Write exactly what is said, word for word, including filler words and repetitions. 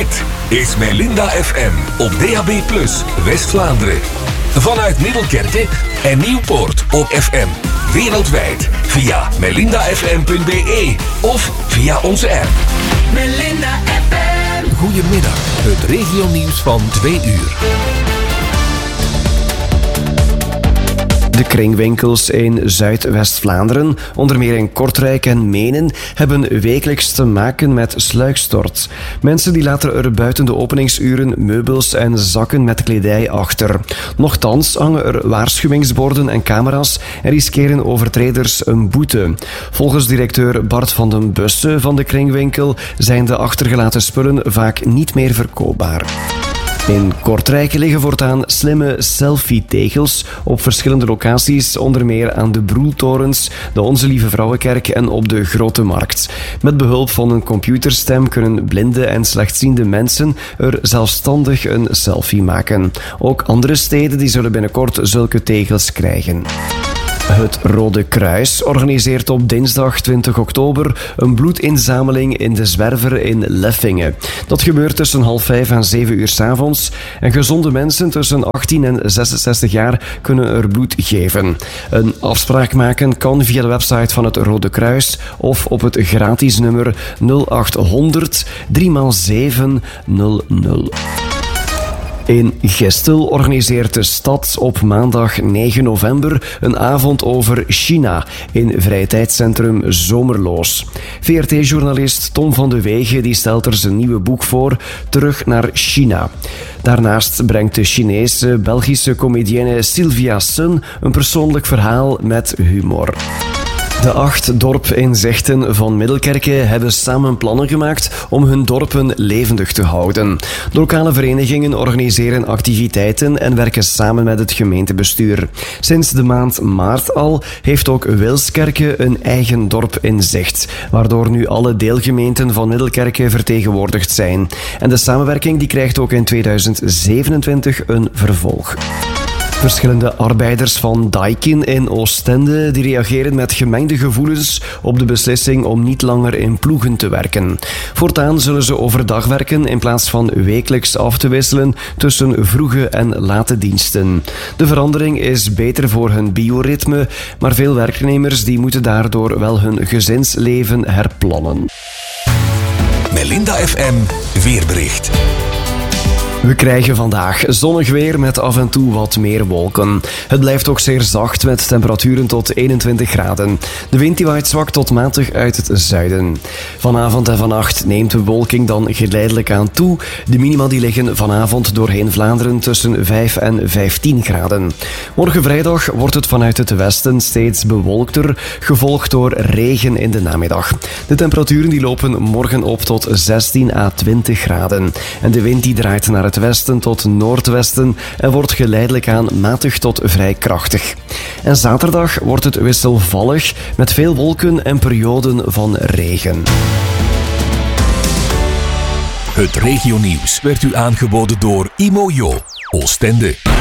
Dit is Melinda F M op D A B plus, West-Vlaanderen. Vanuit Middelkerke en Nieuwpoort op F M. Wereldwijd via melinda f m punt b e of via onze app. Melinda F M. Goedemiddag, het regionieuws van twee uur. De kringwinkels in Zuid-West-Vlaanderen, onder meer in Kortrijk en Menen, hebben wekelijks te maken met sluikstort. Mensen die laten er buiten de openingsuren meubels en zakken met kledij achter. Nochtans hangen er waarschuwingsborden en camera's en riskeren overtreders een boete. Volgens directeur Bart van den Busse van de kringwinkel zijn de achtergelaten spullen vaak niet meer verkoopbaar. In Kortrijk liggen voortaan slimme selfie-tegels op verschillende locaties, onder meer aan de Broeltorens, de Onze Lieve Vrouwenkerk en op de Grote Markt. Met behulp van een computerstem kunnen blinde en slechtziende mensen er zelfstandig een selfie maken. Ook andere steden die zullen binnenkort zulke tegels krijgen. Het Rode Kruis organiseert op dinsdag twintig oktober een bloedinzameling in de Zwerver in Leffingen. Dat gebeurt tussen half vijf en zeven uur 's avonds en gezonde mensen tussen achttien en zesenzestig jaar kunnen er bloed geven. Een afspraak maken kan via de website van het Rode Kruis of op het gratis nummer nul acht honderd drie zeven nul nul. In Gestel organiseert de stad op maandag negen november een avond over China in vrije tijdscentrum Zomerloos. V R T-journalist Tom van de Wegen die stelt er zijn nieuwe boek voor, Terug naar China. Daarnaast brengt de Chinese Belgische comedienne Sylvia Sun een persoonlijk verhaal met humor. De acht dorpinzichten van Middelkerke hebben samen plannen gemaakt om hun dorpen levendig te houden. De lokale verenigingen organiseren activiteiten en werken samen met het gemeentebestuur. Sinds de maand maart al heeft ook Wilskerke een eigen dorp in zicht, waardoor nu alle deelgemeenten van Middelkerke vertegenwoordigd zijn. En de samenwerking die krijgt ook in tweeduizend zevenentwintig een vervolg. Verschillende arbeiders van Daikin in Oostende die reageren met gemengde gevoelens op de beslissing om niet langer in ploegen te werken. Voortaan zullen ze overdag werken in plaats van wekelijks af te wisselen tussen vroege en late diensten. De verandering is beter voor hun bioritme, maar veel werknemers die moeten daardoor wel hun gezinsleven herplannen. Melinda F M weerbericht. We krijgen vandaag zonnig weer met af en toe wat meer wolken. Het blijft ook zeer zacht met temperaturen tot eenentwintig graden. De wind die waait zwak tot matig uit het zuiden. Vanavond en vannacht neemt de bewolking dan geleidelijk aan toe. De minima die liggen vanavond doorheen Vlaanderen tussen vijf en vijftien graden. Morgen vrijdag wordt het vanuit het westen steeds bewolkter, gevolgd door regen in de namiddag. De temperaturen die lopen morgen op tot zestien à twintig graden. En de wind die draait naar het het westen tot noordwesten en wordt geleidelijk aan matig tot vrij krachtig. En zaterdag wordt het wisselvallig met veel wolken en perioden van regen. Het regionieuws werd u aangeboden door Imojo, Oostende.